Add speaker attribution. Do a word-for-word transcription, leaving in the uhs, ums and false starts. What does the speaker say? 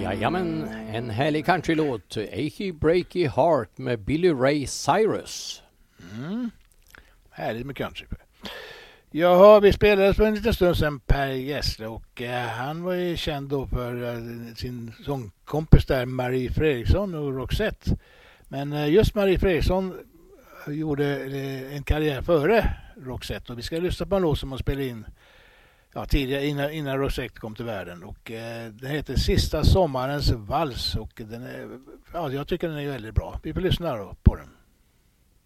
Speaker 1: Jajamän, en härlig countrylåt, Achy Breaky Heart med Billy Ray Cyrus.
Speaker 2: Mm. Härligt med country. Jaha, vi spelade för en liten stund sedan Per Gessle och eh, han var ju känd då för eh, sin sångkompis där, Marie Fredriksson och Roxette. Men eh, just Marie Fredriksson gjorde eh, en karriär före Roxette och vi ska lyssna på en låt som hon spelade in ja, tidigare innan, innan Roxette kom till världen och eh, den heter Sista sommarens vals och den är, ja, jag tycker den är väldigt bra. Vi får lyssna då på den.